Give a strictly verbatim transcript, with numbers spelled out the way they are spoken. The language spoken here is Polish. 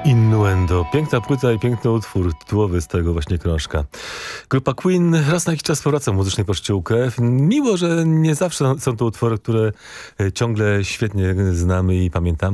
Innuendo. Piękna płyta i piękny utwór tytułowy z tego właśnie krążka. Grupa Queen raz na jakiś czas powraca w muzycznej poczciółkę. Miło, że nie zawsze są to utwory, które ciągle świetnie znamy i pamiętamy.